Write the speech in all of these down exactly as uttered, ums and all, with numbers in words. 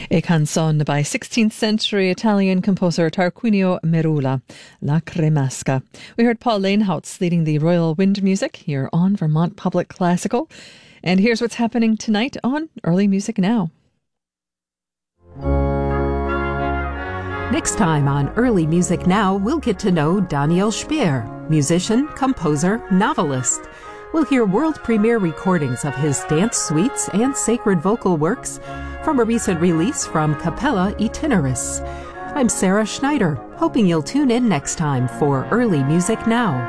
A canzone by sixteenth century Italian composer Tarquinio Merula, La Cremasca. We heard Paul Leinhaus leading the Royal Wind Music here on Vermont Public Classical. And here's what's happening tonight on Early Music Now. Next time on Early Music Now, we'll get to know Daniel Speer, musician, composer, novelist. We'll hear world premiere recordings of his dance suites and sacred vocal works from a recent release from Capella Itineris. I'm Sarah Schneider, hoping you'll tune in next time for Early Music Now.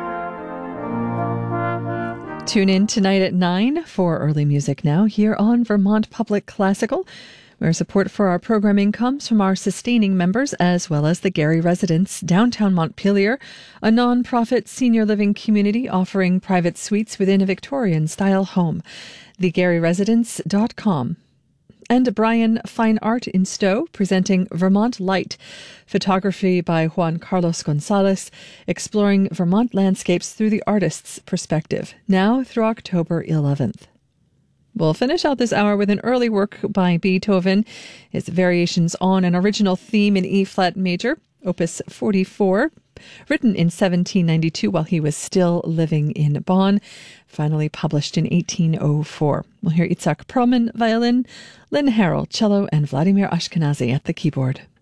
Tune in tonight at nine for Early Music Now here on Vermont Public Classical, where support for our programming comes from our sustaining members as well as the Gary Residence, downtown Montpelier, a non-profit senior living community offering private suites within a Victorian-style home. the gary residence dot com. And Brian Fine Art in Stowe, presenting Vermont Light, photography by Juan Carlos Gonzalez, exploring Vermont landscapes through the artist's perspective, now through October eleventh. We'll finish out this hour with an early work by Beethoven, his variations on an original theme in E-flat major, Opus forty-four, written in seventeen ninety-two while he was still living in Bonn, finally published in eighteen oh four. We'll hear Itzhak Perlman, violin, Lynn Harrell, cello, and Vladimir Ashkenazy at the keyboard.